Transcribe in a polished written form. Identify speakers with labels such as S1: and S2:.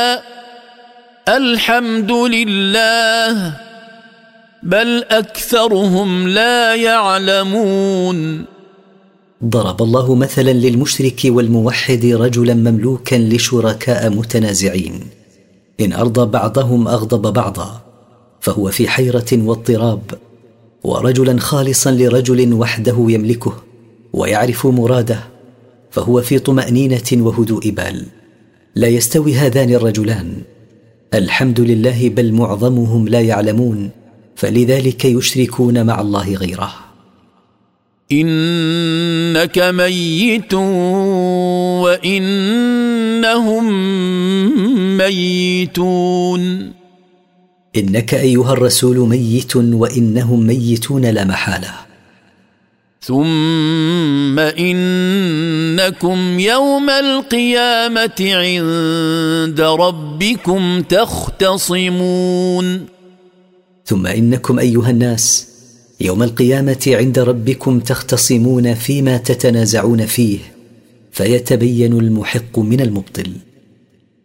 S1: الحمد لله بل أكثرهم لا يعلمون.
S2: ضرب الله مثلا للمشرك والموحد رجلا مملوكا لشركاء متنازعين، إن أرضى بعضهم أغضب بعضا، فهو في حيرة واضطراب، ورجلا خالصا لرجل وحده يملكه ويعرف مراده، فهو في طمأنينة وهدوء بال. لا يستوي هذان الرجلان. الحمد لله بل معظمهم لا يعلمون، فلذلك يشركون مع الله غيره.
S1: إنك ميت وإنهم ميتون.
S2: إنك أيها الرسول ميت وإنهم ميتون لا محالة.
S1: ثم إنكم يوم القيامة عند ربكم تختصمون.
S2: ثم إنكم أيها الناس يوم القيامة عند ربكم تختصمون فيما تتنازعون فيه، فيتبين المحق من المبطل.